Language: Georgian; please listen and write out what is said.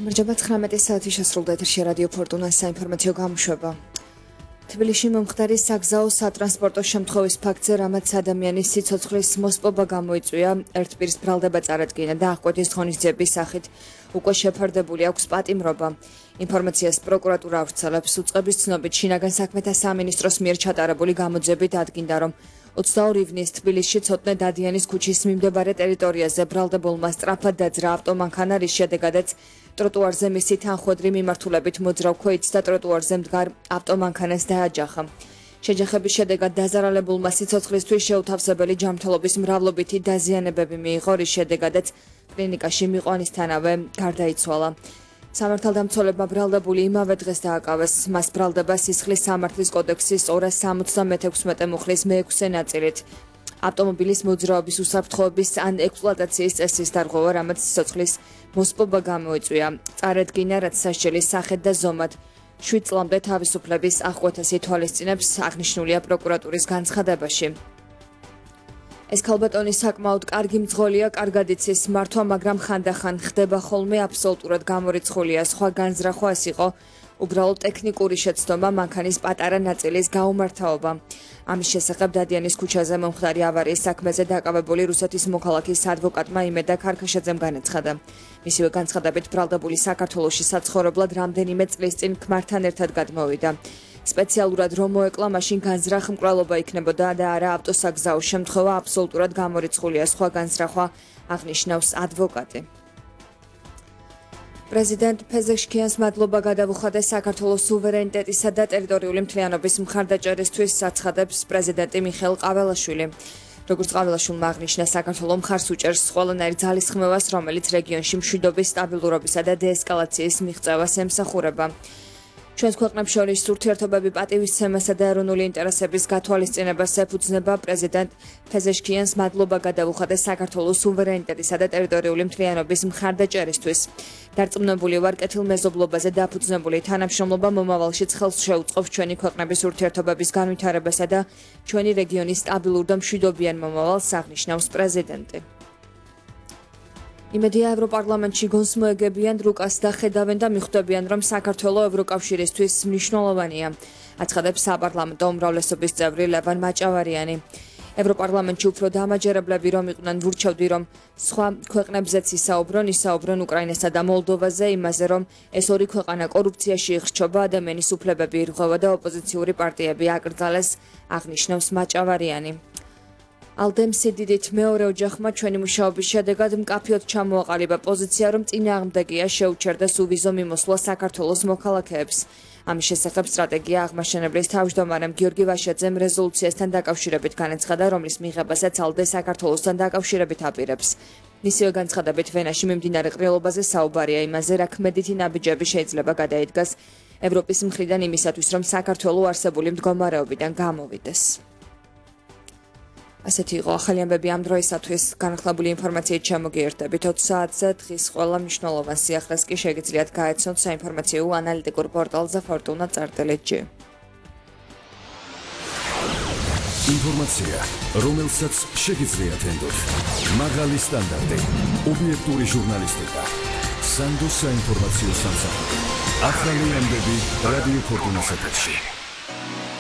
გამარჯობა 19 საათი შესრულდა ეთერში რადიო ფორტუნას საინფორმაციო გამოშვება. თბილისში მომხდარი საგზაო სატრანსპორტო შემთხვევის ფაქტზე, რამაც ადამიანის სიცოცხლის მოსპობა გამოიწვია, ერთპირის ბრალდება წარადგინა და აღკვეთის ღონისძიების სახით უკვე შეფარდებული აქვს პატიმრობა. ინფორმაციას პროკურატურა ავრცელებს. უწყების ცნობით, შინაგან საქმეთა სამინისტროს მიერ ჩატარებული გამოძიებით ადგინდა, რომ 22 ივნის თბილისში ცოტნე დადიანის ქუჩის მიმდებარე ტერიტორიაზე ბრალდებულმა სწრაფად დაძრა ავტომანქანა, რის შედეგადაც ტროტუარზე მისი თანხვედრი მიმართულებით მოძრავ ქვეითს და ტროტუარზე მდგარ ავტომანქანას დააჯახა. შეჯახების შედეგად დაზარალებულმა სიცოცხლისთვის შეუთავსებელი ჯანმრთელობის მრავლობითი დაზიანებები მიიღო, რის შედეგადაც კლინიკაში მიყვანისთანავე გარდაიცვალა. სამართალდამცველებმა ბრალდებული იმავე დღეს დააკავეს. მას ბრალდება სისხლის სამართლის კოდექსის 276 მუხლის მე-6 ნაწილით. ავტომობილის მოძრაობის უსაფრთხოების ან ექსპლუატაციის წესის დარღვევა, რამაც სიცოცხლის მოსპობა გამოიწვია. წარადგინა, რაც სასჯელის სახედ და ზომად 7 წლამდე თავისუფლების აღკვეთას ითვალისწინებს, აღნიშნულია პროკურატურის განცხადებაში. ეს ქალბატონი საკმაოდ კარგი მძღოლია, კარგად იცის მართვა, მაგრამ ხანდახან ხდება ხოლმე აბსოლუტურად გამორიცხულია. სხვა განზრახვა ეს იყო უბრალოდ ტექნიკური შეცდომა, მანქანის პატარა ნაწილის გაუმართავობა. ამის შესახებ დადიანის ქუჩაზე მომხდარი ავარიის საქმეზე დაკავებული რუსეთის მოქალაქის ადვოკატმა იმედა ქარქაშაძემ განაცხადა. მისივე განცხადებით, ბრალდებული საქართველოში საცხოვრებლად რამდენიმე წლის წინ ქმართან ერთად გადმოვიდა. სპეციალურად რომ მოეკლა, მაშინ განზრახ მკვლელობა იქნებოდა და არა ავტოსაგზაო შემთხვევა აბსოლუტურად გამორიცხულია, სხვა განზრახვა აღნიშნავს ადვოკატი. პრეზიდენტ ფეზეშქიანს მადლობა გადავუხადა საქართველოს სუვერენიტეტისა და ტერიტორიული მთლიანობის მხარდაჭერისთვის, აცხადებს პრეზიდენტი მიხეილ ყაველაშვილი. როგორც ყაველაშვილმა აღნიშნა, საქართველო მხარს უჭერს ყველანაირ ძალისხმევას, რომელიც რეგიონში მშვიდობის, სტაბილურობისა და დეესკალაციის მიღწევას ემსახურება. ჩვენს ქვეყნებს შორის ურთიერთობები პატივისცემასა და ეროვნული ინტერესების გათვალისწინებას ეფუძნება. პრეზიდენტ ფეზეშქიანს მადლობა გადავუხადა საქართველოს სუვერენიტეტისა და ტერიტორიული მთლიანობის მხარდაჭერისთვის. დარწმუნებული ვარ, კეთილმეზობლობაზე დაფუძნებული თანამშრომლობა მომავალშიც ხელს შეუწყობს ჩვენი ქვეყნების ურთიერთობების განვითარებასა და ჩვენი რეგიონის სტაბილურ და მშვიდობიან მომავალს, აღნიშნავს პრეზიდენტი. იმედია ევროპარლამენტში გონს მოეგებიან რუკას და ხედავენ და მიხვდებიან, რომ საქართველო ევროკავშირისთვის მნიშვნელოვანია, აცხადებს საპარლამენტო უმრავლესობის წევრი ლევან მაჭავარიანი. ევროპარლამენტში უფრო დამაჯერებლები რომ იყვნენ, ვურჩევდი, რომ სხვა ქვეყნებზეც ისაუბრონ უკრაინასა და მოლდოვაზე, იმაზე, რომ ეს ორი ქვეყანა კორუფციაში იხრჩობა, ადამიანის უფლებები ირღვევა და ოპოზიციური პარტიები აკრძალეს, აღნიშნავს მაჭავარიანი. ალდემ სიდიდით მეორე ოჯახმა ჩვენი მუშაობის შედეგად მკაფიოდ ჩამოაყალიბა პოზიცია, რომ წინააღმდეგია შეუჩერდეს უვიზო მიმოსვლა საქართველოს მოქალაქეებს. ამის შესახებ სტრატეგია აღმაშენებლის თავმჯდომარემ გიორგი ვაშაძემ რეზოლუციასთან დაკავშირებით განაცხადა, რომლის მიღებასაც ალდე საქართველოსთან დაკავშირებით აპირებს. მისივე განცხადებით, ვენაში მიმდინარე ყრილობაზე საუბარია იმაზე, რა ქმედითი ნაბიჯები შეიძლება გადაიდგას ევროპის მხრიდან იმისათვის, რომ საქართველო არსებული მდგომარეობიდან გამოვიდეს. ასეთი იყო ახალი ამბები ამ დროისათვის. განახლებული ინფორმაციით ჩამოგიერთდებით 20 საათზე. დღის ყველა მნიშვნელოვან სიახლეს კი შეგიძლიათ გაეცნოთ საინფორმაციო ანალიტიკურ პორტალზე fortuna.gr. ინფორმაცია, რომელსაც შეგიძლიათ ენდოთ. მაღალი სტანდარტი, ობიექტური ჟურნალისტიკა. სანდოს საინფორმაციო სამსახური. ახალი ამბები რადიო ფორტუნას ეთერში.